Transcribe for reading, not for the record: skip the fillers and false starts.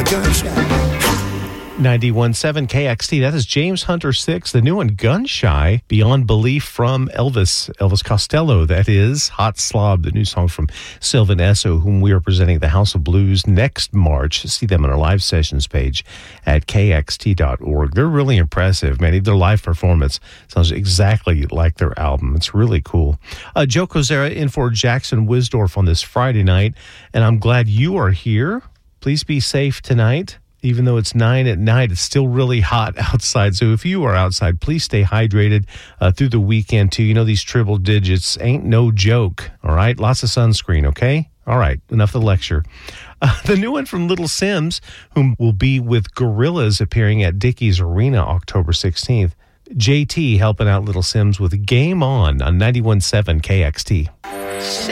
the gunshot. 91.7 KXT. That is James Hunter 6, the new one, Gunshy, Beyond Belief from Elvis Costello. That is Hot Slob, the new song from Sylvan Esso, whom we are presenting at the House of Blues next March. See them on our live sessions page at kxt.org. They're really impressive, man. Their live performance sounds exactly like their album. It's really cool. Joe Kozera in for Jackson Wisdorf on this Friday night, and I'm glad you are here. Please be safe tonight. Even though it's 9 at night, it's still really hot outside. So if you are outside, please stay hydrated through the weekend, too. You know, these triple digits ain't no joke, all right? Lots of sunscreen, okay? All right, enough of the lecture. The new one from Little Sims, whom will be with Gorillaz appearing at Dickies Arena October 16th. JT helping out Little Sims with Game On 91.7 KXT.